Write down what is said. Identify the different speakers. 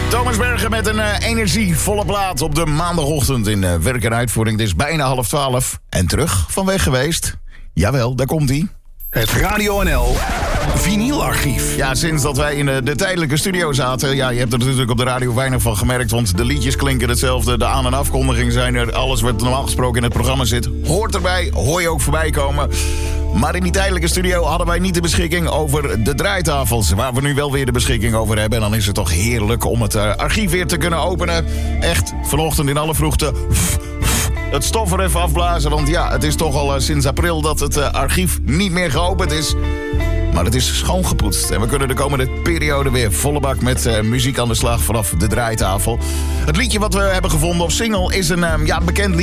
Speaker 1: Thomas Bergen met een energievolle plaat op de maandagochtend in werk en uitvoering. Het is bijna 11:30 en terug van weg geweest. Jawel, daar komt hij.
Speaker 2: Het Radio NL Vinylarchief.
Speaker 1: Ja, sinds dat wij in de tijdelijke studio zaten... Ja, je hebt er natuurlijk op de radio weinig van gemerkt... want de liedjes klinken hetzelfde, de aan- en afkondigingen zijn er... alles wat normaal gesproken in het programma zit, hoort erbij, hoor je ook voorbij komen. Maar in die tijdelijke studio hadden wij niet de beschikking over de draaitafels... waar we nu wel weer de beschikking over hebben. En dan is het toch heerlijk om het archief weer te kunnen openen. Echt, vanochtend in alle vroegte... het stof er even afblazen, want ja, het is toch al sinds april dat het archief niet meer geopend is. Maar het is schoongepoetst en we kunnen de komende periode weer volle bak met muziek aan de slag vanaf de draaitafel. Het liedje wat we hebben gevonden op single is een bekend liedje.